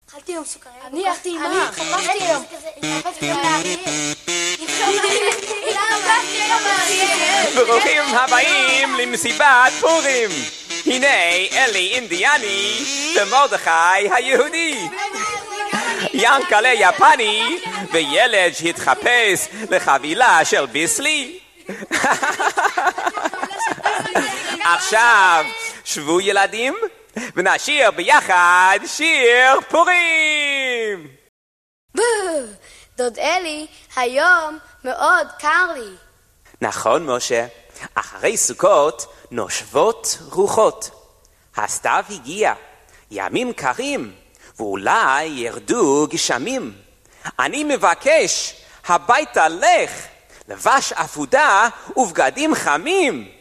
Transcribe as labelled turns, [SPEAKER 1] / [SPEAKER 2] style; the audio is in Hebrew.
[SPEAKER 1] אכלתי יום סוכריה.
[SPEAKER 2] אני אכלתי עם מה?
[SPEAKER 1] חפשתי יום. חפשתי יום לאריה.
[SPEAKER 3] ברוכים הבאים למסיבת פורים. הנה אלי אינדיאני ומרדכי היהודי. ינקלה יפני וילד שהתחפש לחבילה של ביסלי. עכשיו שבו ילדים ונשיר ביחד שיר פורים.
[SPEAKER 1] דוד אלי, היום מאוד קר לי.
[SPEAKER 3] נכון משה, אחרי סוכות נושבות רוחות. הסתיו הגיע, ימים קרים, ואולי ירדו גשמים. אני מבקש, הביתה לך, לבש אפודה ובגדים חמים.